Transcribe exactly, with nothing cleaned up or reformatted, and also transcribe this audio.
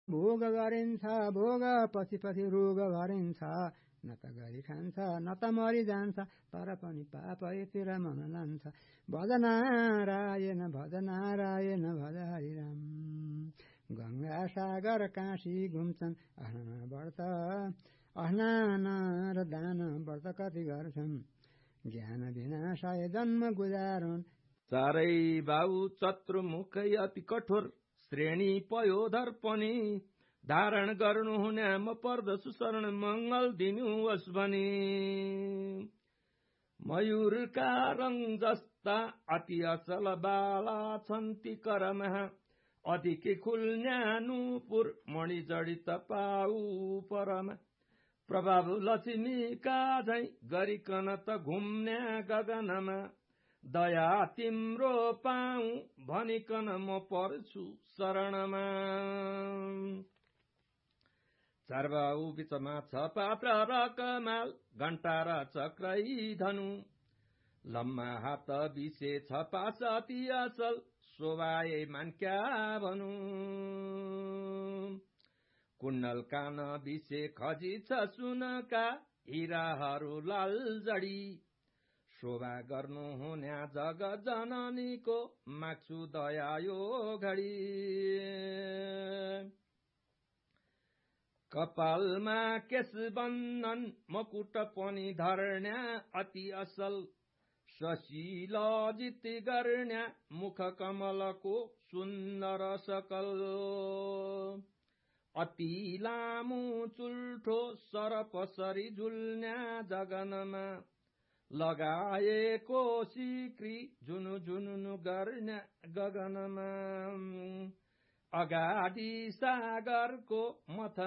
भोग गरिन्छ भोग पछि पछि रोग गरिन्छ न त गरी खान्छ न त मरि जान्छ तर पनि पापैतिर मन लान्छ भजनारायण भजनारायण भज हरिराम गंगा सागर काशी घुम्छन् स्नान व्रत स्नान र दान व्रत कति गर्छन् ज्ञान विनाशाय जन्म गुजारन् चारै बाउ चतुर्मुखै अति कठोर श्रेणी पयोधर पनि धारण गर्नु हुने म पर्दछु शरण मंगल दिनु होस् भनी मयूरका रंग जस्ता अति असल बाला छन् ती करमा अधिकी खुल्न्या नुपुर मणि जडित पाउ परमा प्रभाव लक्ष्मीका झै गरिकन त घुम्न्या गगनमा दया तिम्रो पाऊ भनिकन म पर्छु शरणमा चारबाउ बिचमा छ पात्र र कमाल घण्टा र चक्रै धनु लम्मा हात बिसे छ पास अति असल शोभाए मान्क्या भनु कुण्डल कान बिसे खजी छ सुनका हिराहरू लाल जडी शोभा गर्नु हुन्या जग जननीको माग्छु दया यो घडी कपालमा केश बन्धन मकुट पनि धर्ण्या अति असल शशील जित गर्ण्या मुख कमलको सुन्दर सकल अति लामो चुल्ठो सरपसरी झुल्न्या जगनमा लगाएको सिक्री झुनु झुनु गर्न्या गगनमा अगाडि सागरको मथ